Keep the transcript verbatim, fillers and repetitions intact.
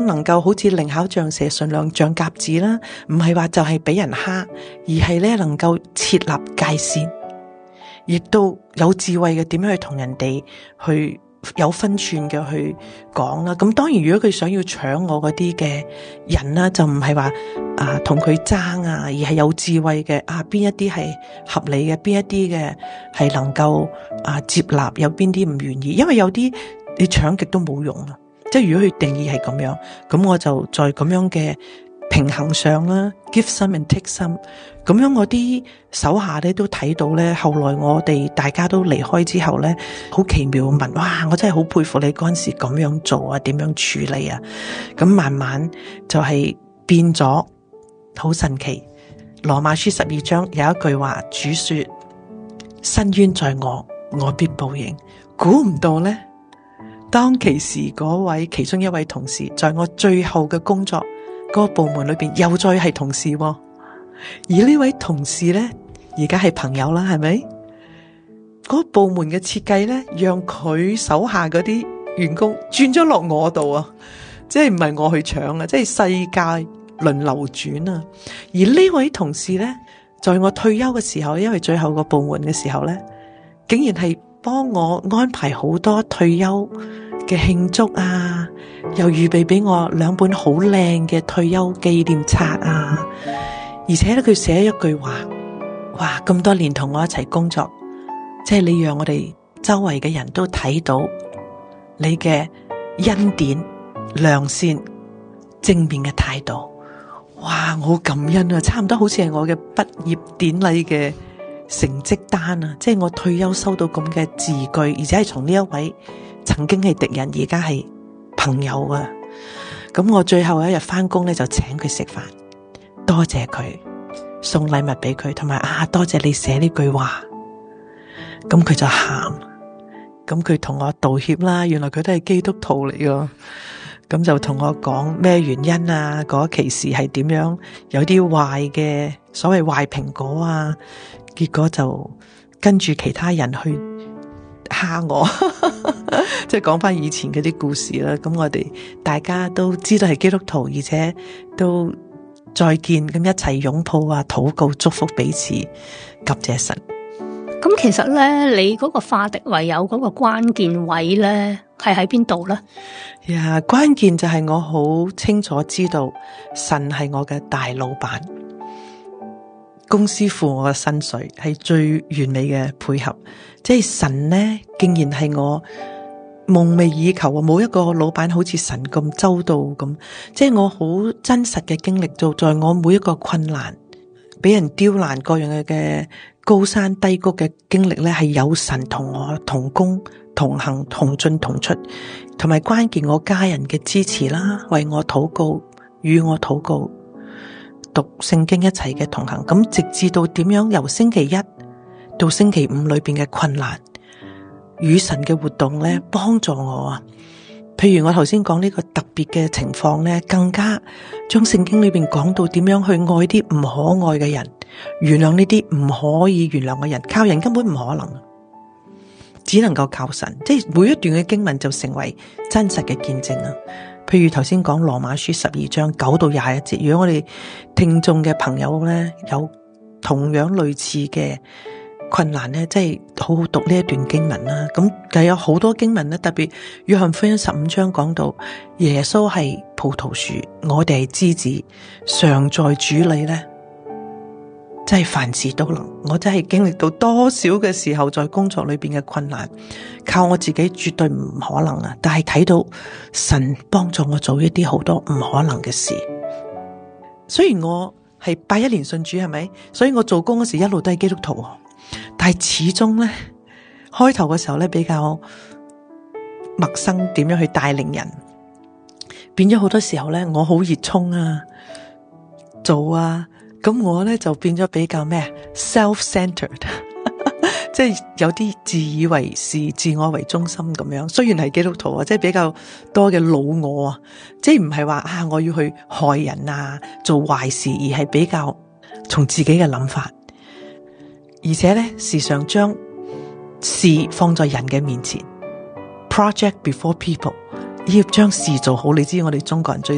能夠好似靈巧像蛇，順良像鴿子啦，唔係話就係俾人蝦，而係咧能夠設立界線，亦都有智慧嘅點樣去同人哋去有分寸嘅去講啦。咁當然如果佢想要搶我嗰啲嘅人啦，就唔係話啊同佢爭啊，而係有智慧嘅啊，邊一啲係合理嘅，邊一啲嘅係能夠啊接納，有邊啲唔願意，因為有啲你搶極都冇用啊。即係如果佢定義係咁樣，咁我就在咁樣嘅平衡上啦 ，give some and take some， 咁樣我啲手下咧都睇到咧，後來我哋大家都離開之後咧，好奇妙問，哇！我真係好佩服你嗰陣時咁樣做啊，點樣處理啊？咁慢慢就係變咗，好神奇。羅馬書十二章有一句話，主說：伸冤在我，我必報應。估唔到咧。當其時嗰位其中一位同事，在我最後嘅工作嗰個部門裏邊，又再係同事，而呢位同事咧，而家係朋友啦，係咪？嗰個部門嘅設計咧，讓佢手下嗰啲員工轉咗落我度啊，即係唔係我去搶啊，即係世界輪流轉啊。而呢位同事咧，在我退休嘅時候，因為最後個部門嘅時候咧，竟然係幫我安排好多退休嘅慶祝啊，又預備俾我兩本好靚嘅退休紀念冊啊，而且咧佢寫一句話，哇！咁多年同我一齊工作，即係你讓我哋周圍嘅人都睇到你嘅恩典、良善、正面嘅態度，哇！我好感恩啊，差唔多好似係我嘅畢業典禮嘅成績單啊，即係我退休收到咁嘅字句，而且係從呢一位曾經係敵人，而家係朋友啊。咁我最後一日翻工咧，就請佢食飯，多謝佢，送禮物俾佢，同埋啊多謝你寫呢句話。咁佢就喊，咁佢同我道歉啦，原來佢都係基督徒嚟㗎。咁就同我講咩原因啊，嗰期時係點樣，有啲壞嘅所謂壞蘋果啊，結果就跟住其他人去蝦我，即係講翻以前嗰啲故事啦。咁我哋大家都知道係基督徒，而且都再見，咁一齊擁抱啊，禱告祝福彼此，感謝神。 咁其實咧，你嗰個化敵為友嗰個關鍵位咧，係喺邊度咧？ 呀，關鍵就係我好清楚知道神係我嘅大老闆，公司付我嘅薪水係最完美嘅配合。即係神咧，竟然係我夢寐以求啊！冇一個老闆好似神咁周到咁。即係我好真實嘅經歷，就在我每一個困難，俾人刁難各樣嘅嘅高山低谷嘅經歷咧，係有神同我同工同行同進同出，同埋關鍵我家人嘅支持啦，為我禱告，與我禱告，讀聖經一齊嘅同行。咁直至到點樣由星期一到星期五裏邊嘅困難與神嘅活動咧，幫助我啊。譬如我頭先講呢個特別嘅情況咧，更加將聖經裏邊講到點樣去愛啲唔可愛嘅人，原諒呢啲唔可以原諒嘅人，靠人根本唔可能，只能夠靠神。即係每一段嘅經文就成為真實嘅見證啊。譬如頭先講羅馬書十二章九到廿一節，如果我哋聽眾嘅朋友咧有同樣類似嘅困難咧，即係好好讀呢一段經文啦。咁就有好多經文咧，特別約翰福音十五章講到耶穌係葡萄樹，我哋係枝子，常在主裏咧，真係凡事都能。我真係經歷到多少嘅時候，在工作裏邊嘅困難，靠我自己絕對唔可能啊！但係睇到神幫助我做一啲好多唔可能嘅事。雖然我係八一年信主，係咪？所以我做工嗰時一路都係基督徒。但係始終咧，開頭嘅時候咧比較陌生，點樣去帶領人，變咗好多時候咧，我好熱衷啊，做啊，咁我咧就變咗比較咩 self-centered， 即係有啲自以為是、自我為中心咁樣。雖然係基督徒啊，即係比較多嘅老我啊，即係唔係話啊我要去害人啊，做壞事，而係比較從自己嘅諗法。而且咧，時常將事放在人嘅面前 ，project before people， 要將事做好。你知我哋中國人最